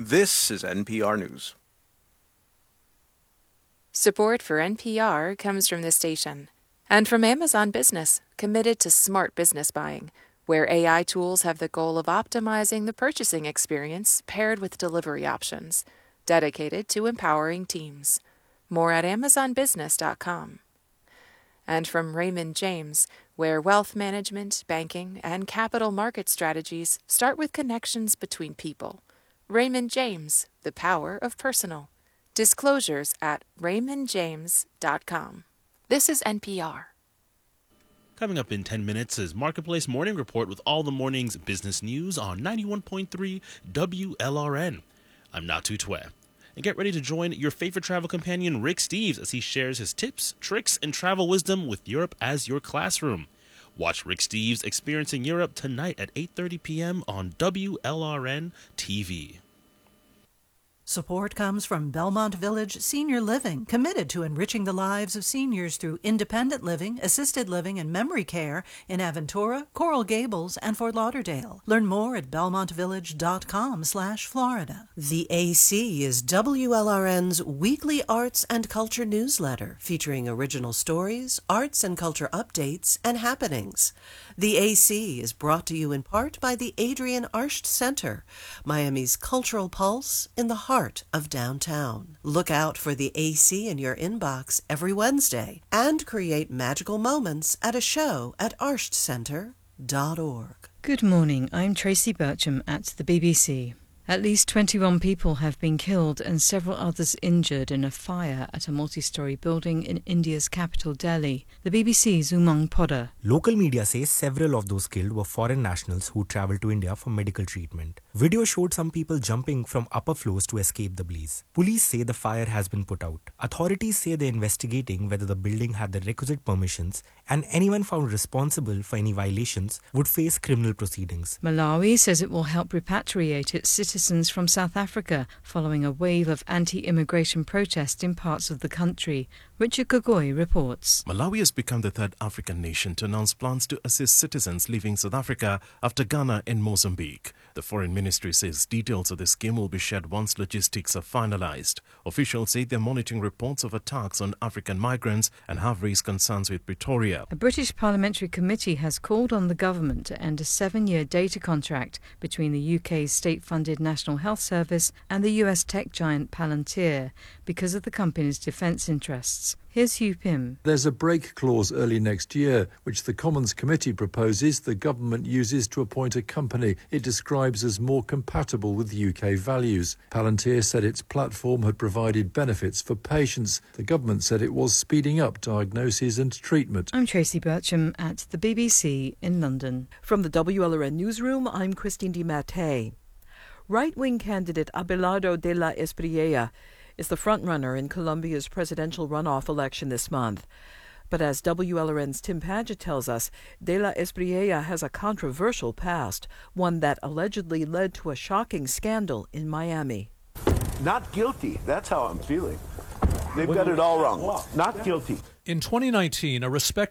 This is NPR News. Support for NPR comes from this station and from Amazon Business, committed to smart business buying, where AI tools have the goal of optimizing the purchasing experience paired with delivery options, dedicated to empowering teams. More at amazonbusiness.com. And from Raymond James, where wealth management, banking, and capital market strategies start with connections between people. Raymond James, the power of personal. Disclosures at raymondjames.com. This is NPR. Coming up in 10 minutes is Marketplace Morning Report with all the morning's business news on 91.3 WLRN. I'm Natu Twe. And get ready to join your favorite travel companion, Rick Steves, as he shares his tips, tricks, and travel wisdom with Europe as your classroom. Watch Rick Steves Experiencing Europe tonight at 8:30 p.m. on WLRN TV. Support comes from Belmont Village Senior Living, committed to enriching the lives of seniors through independent living, assisted living, and memory care in Aventura, Coral Gables, and Fort Lauderdale. Learn more at belmontvillage.com/Florida. The AC is WLRN's weekly arts and culture newsletter, featuring original stories, arts and culture updates, and happenings. The AC is brought to you in part by the Adrienne Arsht Center, Miami's cultural pulse in the heart of downtown. Look out for the AC in your inbox every Wednesday and create magical moments at a show at arshtcenter.org. Good morning, I'm Tracy Bircham at the BBC. At least 21 people have been killed and several others injured in a fire at a multi-storey building in India's capital, Delhi. The BBC's Umang Poddar. Local media says several of those killed were foreign nationals who travelled to India for medical treatment. Video showed some people jumping from upper floors to escape the blaze. Police say the fire has been put out. Authorities say they're investigating whether the building had the requisite permissions, and anyone found responsible for any violations would face criminal proceedings. Malawi says it will help repatriate its citizens from South Africa following a wave of anti-immigration protest in parts of the country. Richard Gogoi reports. Malawi has become the third African nation to announce plans to assist citizens leaving South Africa after Ghana and Mozambique. The Foreign Ministry says details of the scheme will be shared once logistics are finalized. Officials say they're monitoring reports of attacks on African migrants and have raised concerns with Pretoria. A British parliamentary committee has called on the government to end a 7-year data contract between the UK's state-funded National Health Service and the US tech giant Palantir because of the company's defence interests. Here's Hugh Pym. There's a break clause early next year, which the Commons Committee proposes the government uses to appoint a company it describes as more compatible with UK values. Palantir said its platform had provided benefits for patients. The government said it was speeding up diagnoses and treatment. I'm Tracy Bircham at the BBC in London. From the WLRN Newsroom, I'm Christine DiMattei. Right-wing candidate Abelardo de la Espriella is the frontrunner in Colombia's presidential runoff election this month. But as WLRN's Tim Padgett tells us, de la Espriella has a controversial past, one that allegedly led to a shocking scandal in Miami. Not guilty. That's how I'm feeling. They've got it all wrong. Not guilty. In 2019, a respected